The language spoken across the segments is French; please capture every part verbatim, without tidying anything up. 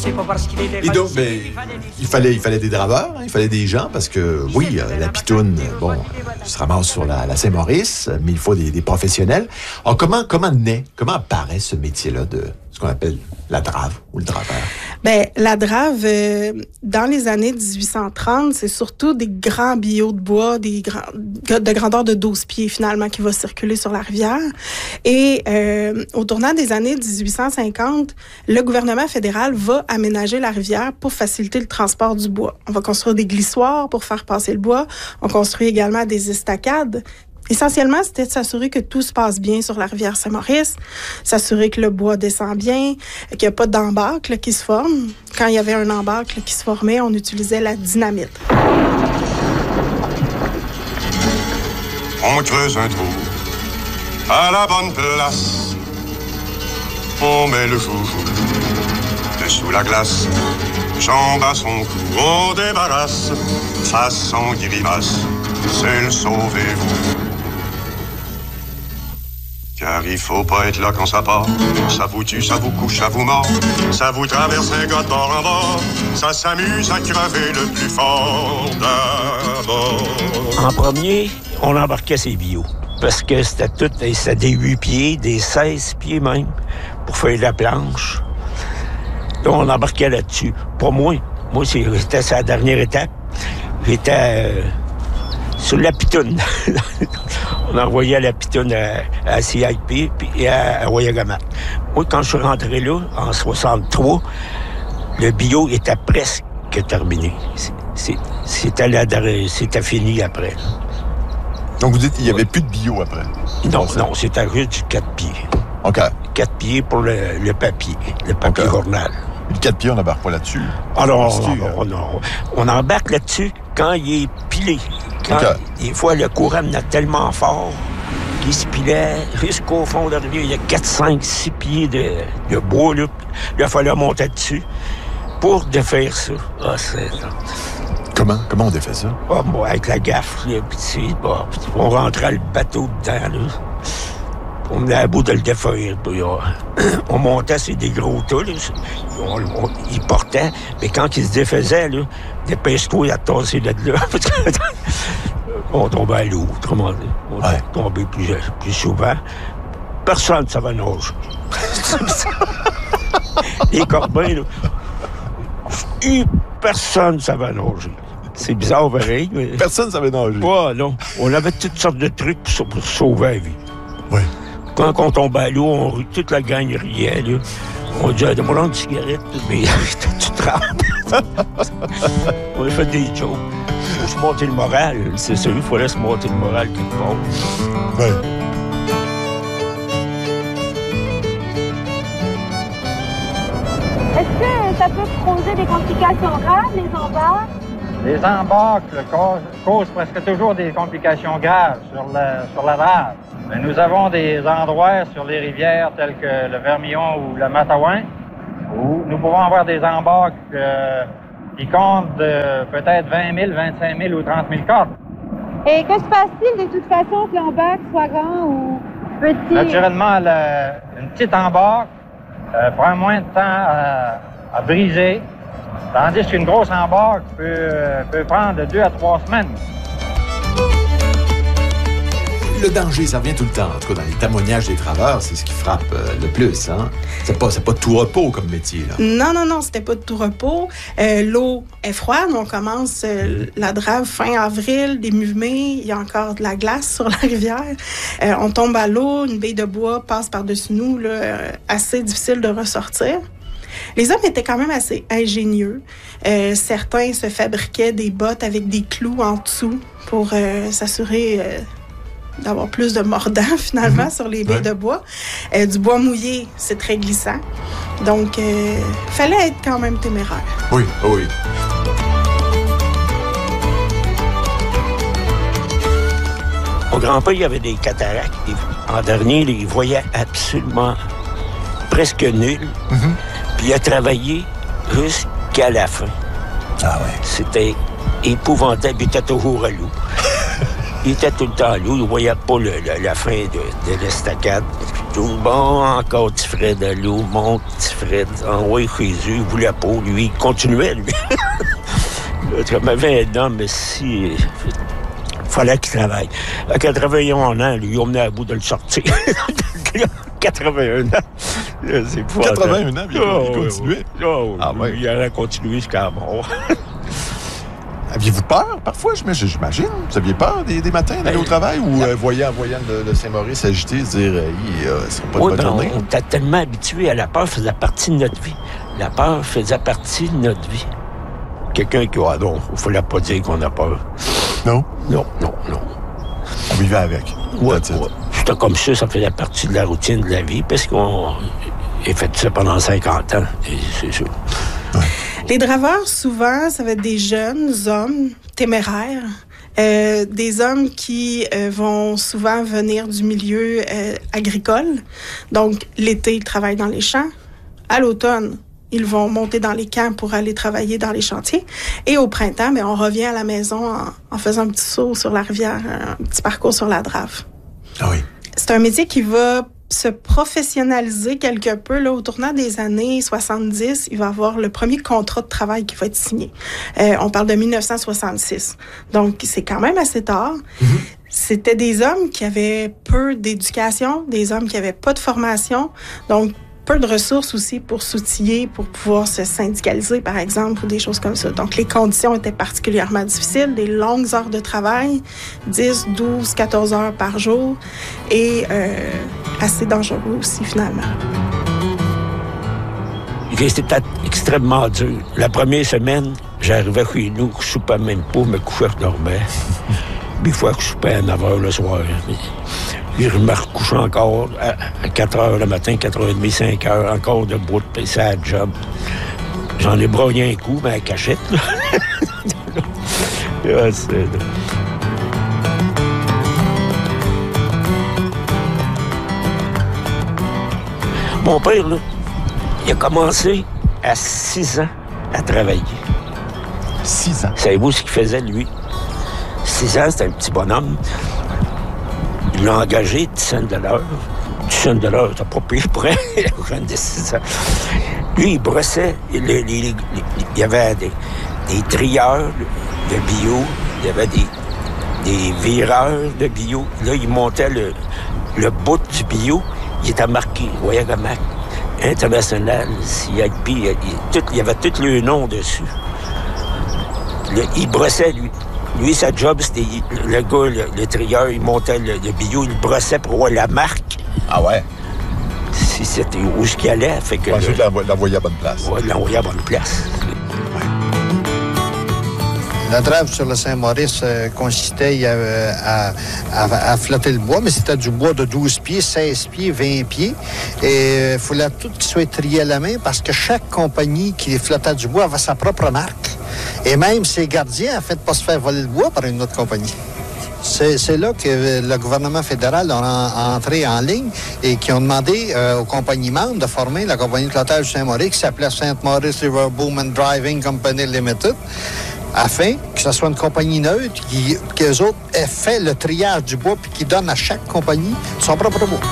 c'est pas parce qu'il était... Et donc, ben, il fallait, il fallait des draveurs, hein, il fallait des gens, parce que, oui, euh, la pitoune, bon, euh, se ramasse sur la, la Saint-Maurice, mais il faut des, des professionnels. Alors, comment, comment naît, comment apparaît ce métier-là de ce qu'on appelle la drave ou le draveur? Bien, la drave, euh, dans les années dix-huit cent trente, c'est surtout des grands billots de bois, des grands, de grandeur de douze pieds, finalement, qui va circuler sur la rivière. Et euh, au tournant des années dix-huit cent cinquante, le gouvernement fédéral va aménager la rivière pour faciliter le transport du bois. On va construire des glissoires pour faire passer le bois. On construit également des estacades. Essentiellement, c'était de s'assurer que tout se passe bien sur la rivière Saint-Maurice, s'assurer que le bois descend bien, qu'il n'y a pas d'embâcle qui se forme. Quand il y avait un embâcle qui se formait, on utilisait la dynamite. On creuse un trou à la bonne place. On met le joujou dessous la glace. Jambe à son cou, on débarrasse. Façon grimace, c'est le sauvez-vous. Car il faut pas être là quand ça part. Ça vous tue, ça vous couche, ça vous mord. Ça vous traverse un gars de bord en bord. Ça s'amuse à crever le plus fort d'abord. En premier, on embarquait ses billots. Parce que c'était tout, c'était des huit pieds, des seize pieds même, pour faire la planche. Là, on embarquait là-dessus. Pas moi. Moi, c'était sa dernière étape. J'étais euh, sur la pitoune. On envoyait la pitoune à, à C I P et à, à Royagamat. Moi, quand je suis rentré là, en soixante-trois, le bio était presque terminé. C'est, c'était, la, c'était fini après. Donc, vous dites qu'il n'y avait ouais. plus de bio après? Non, non, c'était juste du quatre pieds. OK. quatre pieds pour le, le papier, le papier okay. journal. Le quatre pieds, on n'embarque pas là-dessus? Alors, on, on, on, on embarque là-dessus quand il est pilé. Quand, okay. Des fois, le courant venait tellement fort qu'il se pilait jusqu'au fond de la rivière. Il y a quatre, cinq, six pieds de, de bois, là. Il fallait monter dessus pour défaire ça. Ah, c'est ça. Comment? Comment on défait ça? Ah, bon, avec la gaffe, là, puis bon, on rentrait le bateau dedans, là. On venait à bout de le défaire. Puis, euh, on montait sur des gros tas, là. On, on, ils portaient, mais quand ils se défaisaient, là, dépêche-toi à tasser de là. On tombait à l'eau, autrement dit. On ouais. tombait plus, plus souvent. Personne ne savait nager. Les corbins, là, personne ne savait nager. C'est bizarre, pareil. Mais... Personne ne savait nager. Ouais, non. On avait toutes sortes de trucs pour, pour sauver la vie. Oui. Quand on tombait à l'eau, on, toute la gang riait, là. On disait, demande une cigarette, mais tu trembles. On a fait des jokes. Il faut se monter le moral. C'est ça, il fallait se monter le moral quelque part. Oui. Est-ce que ça peut causer des complications graves, les embarques? Les embarques causent, causent presque toujours des complications graves sur la, sur la drave. Mais nous avons des endroits sur les rivières tels que le Vermillon ou le Matawan où nous pouvons avoir des embarques euh, qui comptent de peut-être vingt mille, vingt-cinq mille ou trente mille cordes. Et que se passe-t-il de toute façon que l'embarque soit grand ou petit? Naturellement, la, une petite embarque euh, prend moins de temps à, à briser, tandis qu'une grosse embarque peut, euh, peut prendre de deux à trois semaines. Le danger, ça revient tout le temps. En tout cas, dans les témoignages des draveurs, c'est ce qui frappe euh, le plus. Hein? C'est pas, c'est pas de tout repos comme métier. Là. Non, non, non, c'était pas de tout repos. Euh, l'eau est froide. On commence euh, la drave fin avril, début mai. Il y a encore de la glace sur la rivière. Euh, on tombe à l'eau, une baie de bois passe par-dessus nous, là, euh, assez difficile de ressortir. Les hommes étaient quand même assez ingénieux. Euh, certains se fabriquaient des bottes avec des clous en dessous pour euh, s'assurer... Euh, d'avoir plus de mordant, finalement, mmh. sur les baies ouais. de bois. Euh, du bois mouillé, c'est très glissant. Donc, il euh, fallait être quand même téméraire. Oui, oui. Mon grand-père, il y avait des cataractes. En dernier, il voyait absolument presque nul. Mmh. Puis il a travaillé jusqu'à la fin. Ah ouais. C'était épouvantable. Il était toujours à l'eau. Il était tout le temps là, il ne voyait pas le, le, la fin de, de l'estacade. Bon, encore petit Fred à l'eau, mon petit Fred, envoyé Jésus, il ne voulait pas, lui, il continuait, lui. Comme avait un homme, si... Il fallait qu'il travaille. À quatre-vingt-un ans, lui, on venait à bout de le sortir. quatre-vingt-un ans. C'est pas quatre-vingt-un ans, puis oh, il continuait. Oh, ah, ouais. Il allait continuer jusqu'à la mort. Aviez-vous peur, parfois, j'imagine? Vous aviez peur des, des matins d'aller ben, au travail ou euh, voyant, voyant le, le Saint-Maurice s'agiter, se dire euh, euh, ce sera pas oui, une bonne ben, journée? On, on était tellement habitués à la peur, faisait partie de notre vie. La peur faisait partie de notre vie. Quelqu'un qui, ah non, il ne fallait pas dire qu'on a peur. Non? Non, non, non. On vivait avec. Oui, ouais. C'était comme ça, ça faisait partie de la routine de la vie, parce qu'on a fait ça pendant cinquante ans, et c'est sûr. Ouais. Les draveurs, souvent, ça va être des jeunes hommes téméraires, euh, des hommes qui euh, vont souvent venir du milieu euh, agricole. Donc, l'été, ils travaillent dans les champs. À l'automne, ils vont monter dans les camps pour aller travailler dans les chantiers. Et au printemps, bien, on revient à la maison en, en faisant un petit saut sur la rivière, un petit parcours sur la Drave. Ah oui. C'est un métier qui va se professionnaliser quelque peu. Là, au tournant des années soixante-dix, il va y avoir le premier contrat de travail qui va être signé. Euh, on parle de mille neuf cent soixante-six. Donc, c'est quand même assez tard. Mm-hmm. C'était des hommes qui avaient peu d'éducation, des hommes qui n'avaient pas de formation. Donc, peu de ressources aussi pour s'outiller, pour pouvoir se syndicaliser, par exemple, ou des choses comme ça. Donc, les conditions étaient particulièrement difficiles, des longues heures de travail, dix, douze, quatorze heures par jour, et euh, assez dangereux aussi, finalement. C'était extrêmement dur. La première semaine, j'arrivais chez nous, je soupais même pas, me couchais, je dormais. Des fois que je soupais à neuf heures le soir. Puis je me recouche encore à quatre heures le matin, quatre heures trente, cinq heures, encore debout, puis c'est la job. J'en ai broyé un coup, mais à cachette, là. ah, c'est... Mon père, là, il a commencé à six ans à travailler. Six ans? Savez-vous ce qu'il faisait, lui? Six ans, c'était un petit bonhomme. Il l'a engagé dix cents de l'heure. dix cents de l'heure, t'as pas payé pour un jeune de six ans. Lui, il brossait. Il, il, il, il y avait des, des trieurs de bio. Il y avait des, des vireurs de bio. Là, il montait le, le bout du bio. Il était marqué, vous voyez comment, international, C I P, il, tout, il y avait tous les noms dessus. Le, il brossait, lui. Lui, sa job, c'était le gars, le, le trieur, il montait le, le bio, il brossait pour voir la marque. Ah ouais? Si c'était où ce qu'il allait, fait que... Ensuite, l'envoyer à bonne place. Oui, l'envoyer à bonne place. La drave sur le Saint-Maurice euh, consistait euh, à, à, à flotter le bois, mais c'était du bois de douze pieds, seize pieds, vingt pieds. Et il euh, fallait tout qu'il soit trié à la main parce que chaque compagnie qui flottait du bois avait sa propre marque. Et même ses gardiens, en fait, pas se faire voler le bois par une autre compagnie. C'est, c'est là que le gouvernement fédéral a, a entré en ligne et qui ont demandé euh, aux compagnies membres de former la compagnie de flottage du Saint-Maurice qui s'appelait Saint-Maurice River Boom and Driving Company Limited, afin que ce soit une compagnie neutre qui, qu'eux autres aient fait le triage du bois puis qui donne à chaque compagnie son propre bois.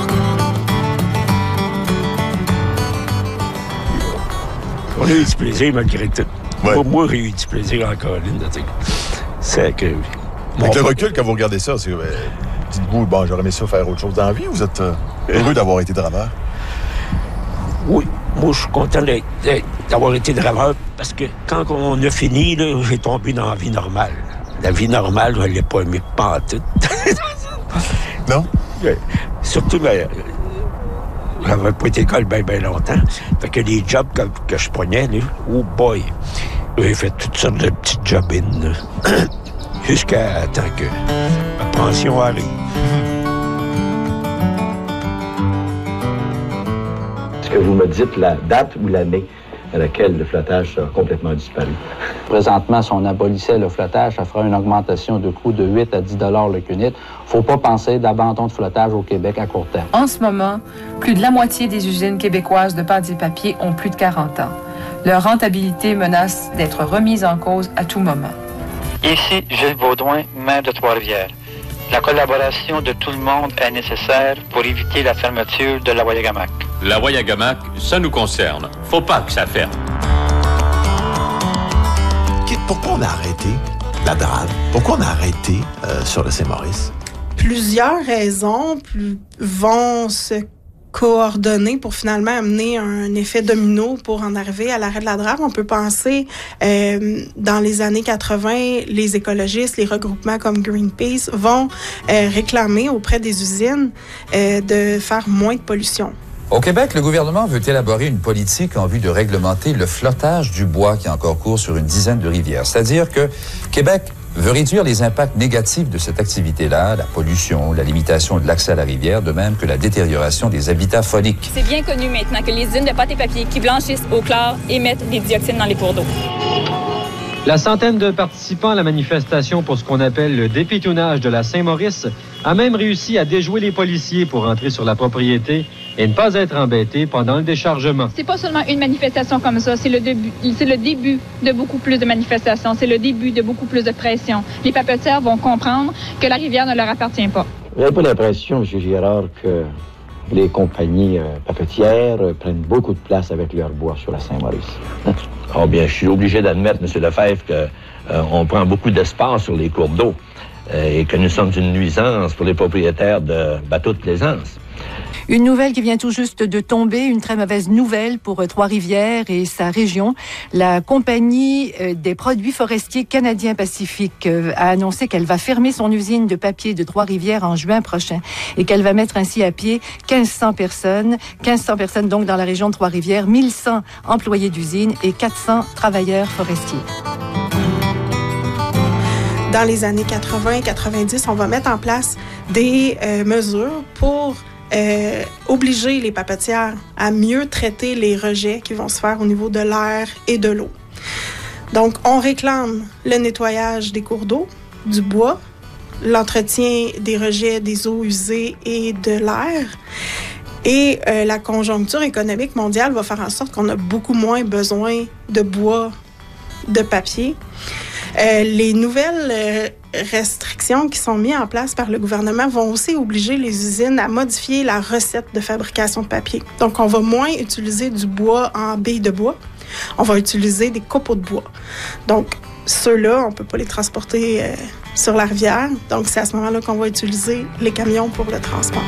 On a eu du plaisir malgré tout. Ouais. Moi, moi, j'ai eu du plaisir en Caroline. C'est que... Avec le recul, quand vous regardez ça, c'est, euh, dites-vous, bon, j'aurais aimé ça faire autre chose dans la vie, ou vous êtes euh, heureux d'avoir été draveur? Oui, moi, je suis content de, de, d'avoir été draveur parce que quand on a fini, là, j'ai tombé dans la vie normale. La vie normale, je ne l'ai pas aimée pantoute. Non? Euh, surtout, ben, j'avais pas été à l'école bien, bien longtemps. Fait que les jobs que, que je prenais, là, oh boy, j'ai fait toutes sortes de petites jobines, jusqu'à temps que ma pension arrive. Est-ce que vous me dites la date ou l'année à laquelle le flottage a complètement disparu? Présentement, si on abolissait le flottage, ça ferait une augmentation de coût de huit à dix dollars le cunit. Faut pas penser d'abandon de flottage au Québec à court terme. En ce moment, plus de la moitié des usines québécoises de pâte et papier ont plus de quarante ans. Leur rentabilité menace d'être remise en cause à tout moment. Ici Gilles Baudouin, maire de Trois-Rivières. La collaboration de tout le monde est nécessaire pour éviter la fermeture de la Wayagamak. La Wayagamak, ça nous concerne. Faut pas que ça ferme. Pourquoi on a arrêté la Drave? Pourquoi on a arrêté euh, sur le Saint-Maurice? Plusieurs raisons vont se coordonner pour finalement amener un effet domino pour en arriver à l'arrêt de la Drave. On peut penser, euh, dans les années quatre-vingt, les écologistes, les regroupements comme Greenpeace vont euh, réclamer auprès des usines euh, de faire moins de pollution. Au Québec, le gouvernement veut élaborer une politique en vue de réglementer le flottage du bois qui est encore cours sur une dizaine de rivières. C'est-à-dire que Québec veut réduire les impacts négatifs de cette activité-là, la pollution, la limitation de l'accès à la rivière, de même que la détérioration des habitats fauniques. C'est bien connu maintenant que les usines de pâte et papier qui blanchissent au chlore émettent des dioxines dans les cours d'eau. La centaine de participants à la manifestation pour ce qu'on appelle le dépitounage de la Saint-Maurice a même réussi à déjouer les policiers pour entrer sur la propriété et ne pas être embêtés pendant le déchargement. C'est pas seulement une manifestation comme ça, c'est le début, c'est le début de beaucoup plus de manifestations, c'est le début de beaucoup plus de pression. Les papetières vont comprendre que la rivière ne leur appartient pas. Vous n'avez pas l'impression, M. Girard, que les compagnies euh, papetières euh, prennent beaucoup de place avec leur bois sur la Saint-Maurice? Oh bien, je suis obligé d'admettre, M. Lefebvre, qu'on euh, prend beaucoup d'espace sur les cours d'eau euh, et que nous sommes une nuisance pour les propriétaires de bateaux de plaisance. Une nouvelle qui vient tout juste de tomber, une très mauvaise nouvelle pour Trois-Rivières et sa région. La compagnie des produits forestiers canadiens Pacifique a annoncé qu'elle va fermer son usine de papier de Trois-Rivières en juin prochain et qu'elle va mettre ainsi à pied quinze cents personnes, quinze cents personnes donc dans la région de Trois-Rivières, mille cent employés d'usine et quatre cents travailleurs forestiers. Dans les années quatre-vingts quatre-vingt-dix, on va mettre en place des euh, mesures pour Euh, obliger les papetières à mieux traiter les rejets qui vont se faire au niveau de l'air et de l'eau. Donc, on réclame le nettoyage des cours d'eau, du bois, l'entretien des rejets des eaux usées et de l'air. Et euh, la conjoncture économique mondiale va faire en sorte qu'on a beaucoup moins besoin de bois, de papier. Euh, les nouvelles euh, restrictions qui sont mises en place par le gouvernement vont aussi obliger les usines à modifier la recette de fabrication de papier. Donc, on va moins utiliser du bois en billes de bois. On va utiliser des copeaux de bois. Donc, ceux-là, on ne peut pas les transporter euh, sur la rivière. Donc, c'est à ce moment-là qu'on va utiliser les camions pour le transport.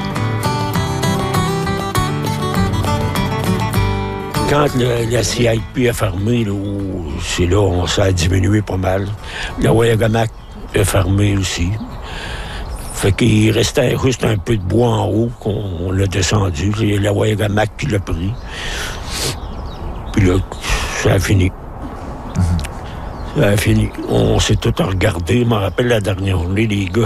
Quand le, la C I P a fermé, là, c'est là où ça a diminué pas mal. La Wayagamak a fermé aussi. Fait qu'il restait juste un peu de bois en haut qu'on l'a descendu. C'est la Wayagamak qui l'a pris. Puis là, ça a fini. Ça a fini. On s'est tout regardé. Je me rappelle la dernière journée, les gars.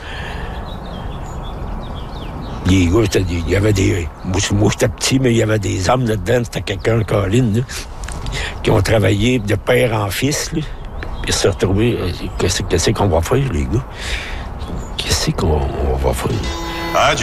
Les gars, il y avait des... Moi, j'étais petit, mais il y avait des hommes là-dedans. C'était quelqu'un, Colin, là, qui ont travaillé de père en fils. Là. Puis ils se sont retrouvés. Qu'est-ce, qu'est-ce qu'on va faire, les gars? Qu'est-ce qu'on va faire?